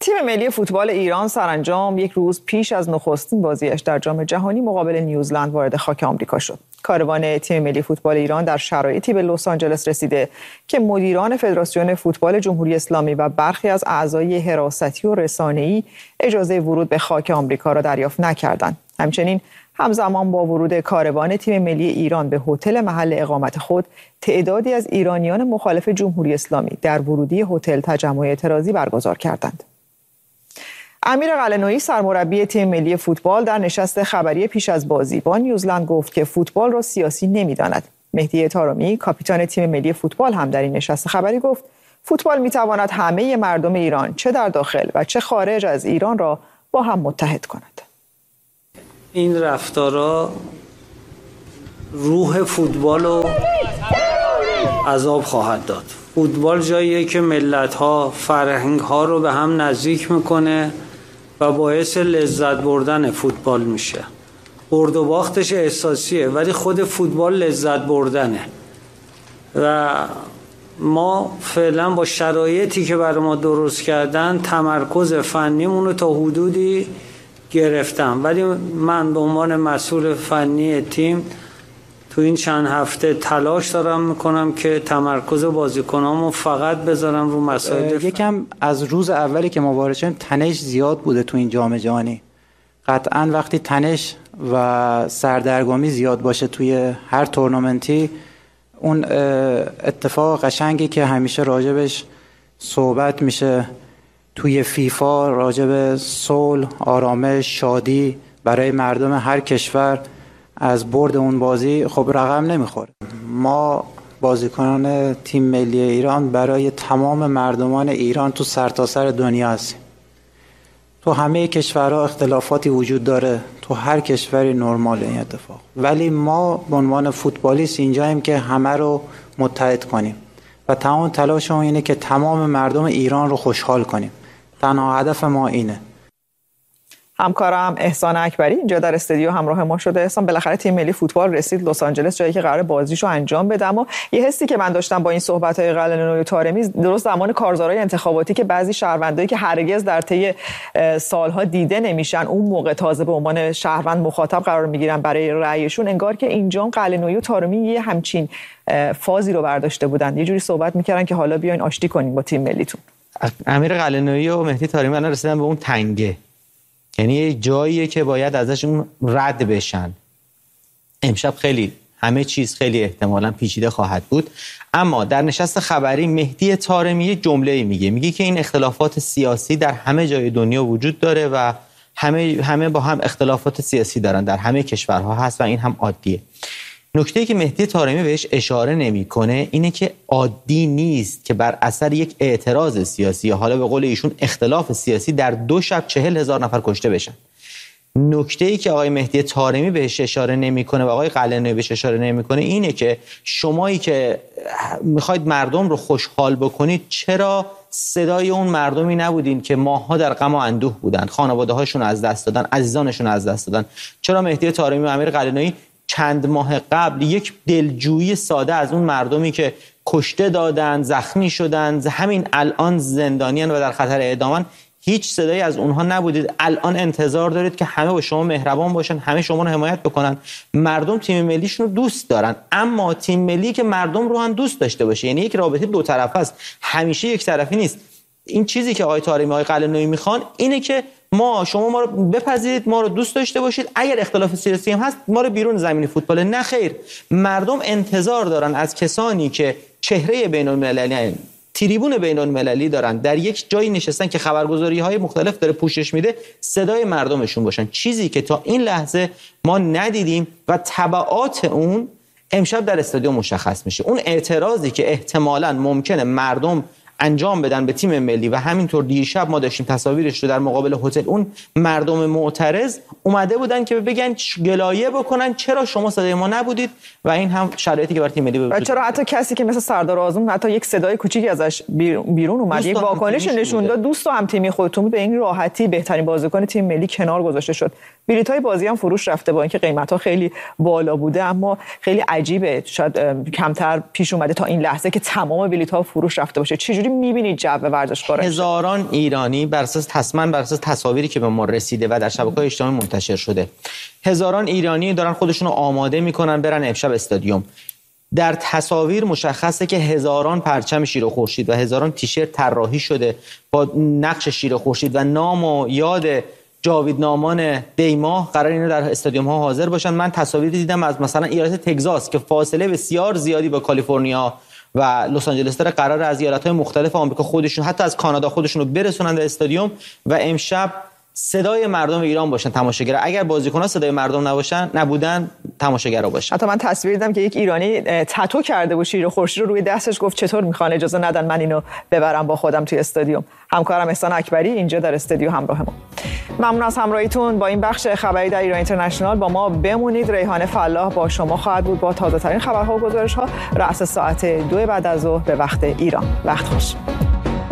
تیم ملی فوتبال ایران سرانجام یک روز پیش از نخستین بازیش در جام جهانی مقابل نیوزلند وارد خاک آمریکا شد. کاروان تیم ملی فوتبال ایران در شرایطی به لس آنجلس رسیده که مدیران فدراسیون فوتبال جمهوری اسلامی و برخی از اعضای حراستی و رسانه‌ای اجازه ورود به خاک آمریکا را دریافت نکردند. همچنین همزمان با ورود کاروان تیم ملی ایران به هتل محل اقامت خود، تعدادی از ایرانیان مخالف جمهوری اسلامی در ورودی هتل تجمع اعتراضی برگزار کردند. امیر قلعه‌نویی سرمربی تیم ملی فوتبال در نشست خبری پیش از بازی با نیوزلند گفت که فوتبال را سیاسی نمی‌داند. مهدی طارمی کاپیتان تیم ملی فوتبال هم در این نشست خبری گفت فوتبال می‌تواند همه مردم ایران چه در داخل و چه خارج از ایران را با هم متحد کند. این رفتارا روح فوتبال رو عذاب خواهد داد. فوتبال جاییه که ملت‌ها، فرهنگ‌ها رو به هم نزدیک میکنه و باعث لذت بردن فوتبال میشه. برد و باختش احساسیه ولی خود فوتبال لذت بردنه و ما فعلا با شرایطی که برای ما درست کردن تمرکز فنیمون رو تا حدودی گرفتم، ولی من به عنوان مسئول فنی تیم تو این چند هفته تلاش دارم میکنم که تمرکز بازیکنامو فقط بذارم رو مسائل یکم از روز اولی که ما وارد شدیم تنش زیاد بوده تو این جام جهانی. قطعا وقتی تنش و سردرگمی زیاد باشه توی هر تورنمنتی، اون اتفاق قشنگی که همیشه راجبش صحبت میشه توی فیفا، راجب صلح، آرامش، شادی برای مردم هر کشور از برد اون بازی خب رقم نمیخوره. ما بازیکنان تیم ملی ایران برای تمام مردمان ایران تو سرتاسر دنیا هستیم. تو همه کشورها اختلافاتی وجود داره، تو هر کشوری نرماله این اتفاق، ولی ما به عنوان فوتبالیست اینجاییم که همه رو متحد کنیم و تمام تلاشمون اینه که تمام مردم ایران رو خوشحال کنیم. تنها هدف ما اینه. همکارم احسان اکبری اینجا در استودیو همراه ما شده. احسان، بالاخره تیم ملی فوتبال رسید لس آنجلس، جایی که قرار بازیشو انجام بده، اما یه حسی که من داشتم با این صحبت‌های قلعه‌نویی و طارمی درست زمان کارزارهای انتخاباتی که بعضی شهروندایی که هرگز در طی سالها دیده نمیشن اون موقع تازه به عنوان شهروند مخاطب قرار میگیرن برای رأیشون، انگار که اینجا قلعه‌نویی و طارمی یه همچین فازی رو برداشته بودن، یه جوری صحبت میکردن که حالا بیاین آشتی کنین با تیم ملیتون. امیر قلعه‌نویی و مهدی طارمی الان رسیدن به اون تنگه، یعنی یه جاییه که باید ازشون رد بشن. امشب خیلی همه چیز خیلی احتمالاً پیچیده خواهد بود، اما در نشست خبری مهدی طارمی یه جمله‌ای میگه که این اختلافات سیاسی در همه جای دنیا وجود داره و همه با هم اختلافات سیاسی دارن، در همه کشورها هست و این هم عادیه. نکته‌ای که مهدی طارمی بهش اشاره نمی‌کنه اینه که عادی نیست که بر اثر یک اعتراض سیاسی یا حالا به قول ایشون اختلاف سیاسی در 2 شب 40,000 نفر کشته بشن. نکته‌ای که آقای مهدی طارمی بهش اشاره نمی‌کنه و آقای قلعه‌نویی بهش اشاره نمی‌کنه اینه که شمایی که می‌خواید مردم رو خوشحال بکنید، چرا صدای اون مردمی نبودین که ماه‌ها در غم و اندوه بودن، خانواده‌هاشون از دست دادن، عزیزانشون از دست دادن؟ چرا مهدی طارمی و امیر قلعه‌نویی چند ماه قبل یک دلجویی ساده از اون مردمی که کشته دادن، زخمی شدن، همین الان زندانیان و در خطر اعدامن، هیچ صدایی از اونها نبودید؟ الان انتظار دارید که همه با شما مهربان باشن، همه شما رو حمایت بکنن. مردم تیم ملیشون رو دوست دارن، اما تیم ملی که مردم رو هم دوست داشته باشه، یعنی یک رابطه دو طرفه است، همیشه یک طرفی نیست. این چیزی که آقای طارمی آقای قلعه‌نویی میخوان اینه که شما ما رو بپذیرید، ما رو دوست داشته باشید، اگر اختلاف سیاسی هم هست ما رو بیرون زمین فوتبال. نه خیر، مردم انتظار دارن از کسانی که چهره بین‌المللی، تریبون بین‌المللی دارن، در یک جایی نشستن که خبرگزاری‌های مختلف داره پوشش میده، صدای مردمشون باشن، چیزی که تا این لحظه ما ندیدیم و تبعات اون امشب در استادیوم مشخص میشه. اون اعتراضی که احتمالاً ممکنه مردم انجام بدن به تیم ملی و همینطور دیشب ما داشتیم تصاویرش رو در مقابل هتل، اون مردم معترض اومده بودن که بگن گلایه بکنن چرا شما صدای ما نبودید و این هم شرایطی که برای تیم ملی بود. و چرا حتی کسی که مثل سردار آزمون حتی یک صدای کوچیکی ازش بیرون اومد، یک واکنش نشون داد، دوست و هم تیمی خودتون به این راحتی بهترین بازیکن تیم ملی کنار گذاشته شد. بلیط‌های بازی هم فروش رفته با اینکه قیمت‌ها خیلی بالا بوده، اما خیلی عجیبه، شاید کمتر پیش اومده تا این لحظه که تمام بلیط‌ها فروش رفته باشه. چجوری چجوری می‌بینید جو ورزشگاه؟ هزاران ایرانی بر اساس تصاویری که به ما رسیده و در شبکه‌های اجتماعی منتشر شده، هزاران ایرانی دارن خودشون رو آماده میکنن برن امشب استادیوم. در تصاویر مشخصه که هزاران پرچم شیر و خورشید و هزاران تیشرت طراحی شده با نقش شیر و خورشید و نام و یاد جاویدنامان دیماه قرار اینو در استادیوم ها حاضر باشن. من تصاویر دیدم از مثلا ایالت تگزاس که فاصله بسیار زیادی با کالیفرنیا و لس آنجلس داره، قرار از ایالت‌های مختلف آمریکا خودشون حتی از کانادا خودشون رو برسونن به استادیوم و امشب صدای مردم ایران باشن تماشاگر. اگر بازیکن‌ها صدای مردم نبودن تماشاگرها باشن. حتی من تصویر دیدم که یک ایرانی تتو کرده بود شیر و خورشید رو روی دستش، گفت چطور میخوان اجازه ندن من اینو ببرم با خودم توی استادیوم. همکارم احسان اکبری اینجا در استودیو همراهمون. ممنون از همراهیتون با این بخش خبری در ایران اینترنشنال. با ما بمونید. ریحانه فلاح با شما خواهد بود با تازه ترین خبرها و گزارش‌ها رأس ساعت 2 بعد از ظهر به وقت ایران. وقت خوش.